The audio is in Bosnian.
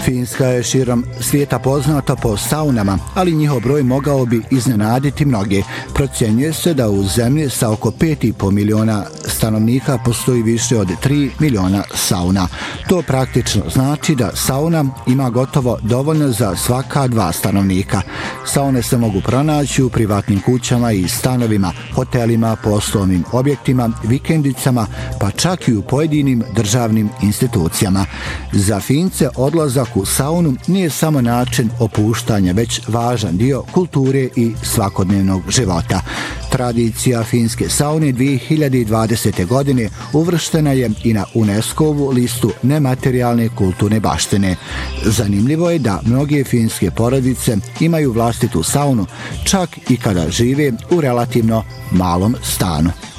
Finska je širom svijeta poznata po saunama, ali njihov broj mogao bi iznenaditi mnoge. Procjenjuje se da u zemlji sa oko 5,5 miliona stanovnika postoji više od 3 miliona sauna. To praktično znači da sauna ima gotovo dovoljno za svaka 2 stanovnika. Saune se mogu pronaći u privatnim kućama i stanovima, hotelima, poslovnim objektima, vikendicama, pa čak i u pojedinim državnim institucijama. Za Fince odlazak u saunu nije samo način opuštanja, već važan dio kulture i svakodnevnog života. Tradicija finske saune 2020. godine uvrštena je i na UNESCO-vu listu nematerijalne kulturne baštine. Zanimljivo je da mnoge finske porodice imaju vlastitu saunu, čak i kada žive u relativno malom stanu.